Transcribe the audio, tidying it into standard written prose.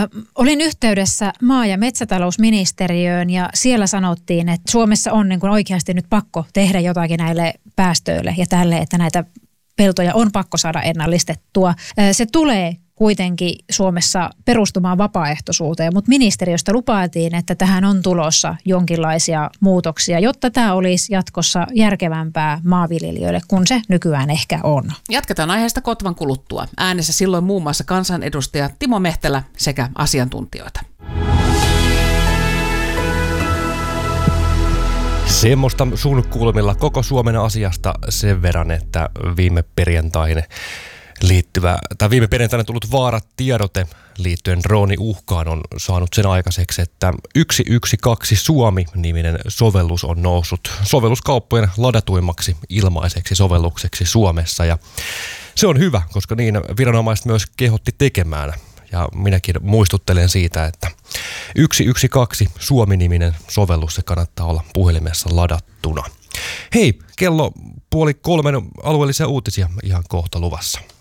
Olin yhteydessä maa- ja metsätalousministeriöön ja siellä sanottiin, että Suomessa on niin kuin oikeasti nyt pakko tehdä jotakin näille päästöille ja tälle, että näitä peltoja on pakko saada ennallistettua. Se tulee kuitenkin Suomessa perustumaan vapaaehtoisuuteen, mutta ministeriöstä lupailtiin, että tähän on tulossa jonkinlaisia muutoksia, jotta tämä olisi jatkossa järkevämpää maanviljelijöille, kun se nykyään ehkä on. Jatketaan aiheesta kotvan kuluttua. Äänessä silloin muun muassa kansanedustaja Timo Mehtälä sekä asiantuntijoita. Semmoista sun kulmilla koko Suomen asiasta sen verran, että viime perjantaina tullut vaaratiedote liittyen drooniuhkaan on saanut sen aikaiseksi, että 112 Suomi-niminen sovellus on noussut sovelluskauppojen ladatuimmaksi ilmaiseksi sovellukseksi Suomessa. Ja se on hyvä, koska niin viranomaiset myös kehotti tekemään. Ja minäkin muistuttelen siitä, että 112 Suomi-niminen sovellus, se kannattaa olla puhelimessa ladattuna. Hei, kello 2:30 alueellisia uutisia ihan kohta luvassa.